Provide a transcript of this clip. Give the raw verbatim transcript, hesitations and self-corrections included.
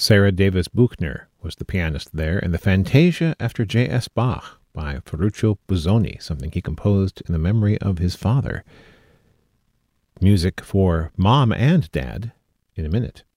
Sarah Davis Buchner was the pianist there, and the Fantasia after J S. Bach by Ferruccio Busoni, something he composed in the memory of his father. Music for Mom and Dad in a minute.